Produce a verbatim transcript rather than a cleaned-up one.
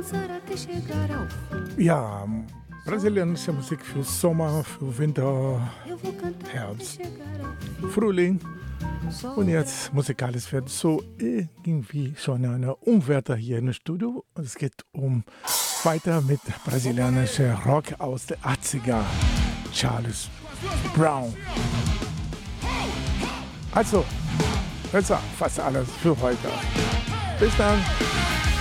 Ja, brasilianische Musik für Sommer, für Winter, Herbst, Frühling. Und jetzt musikalisch wird so irgendwie schon eine Umwärter hier im Studio. Es geht um weiter mit brasilianischer Rock aus den achtziger. Charles Brown. Also, das war fast alles für heute. Bis dann.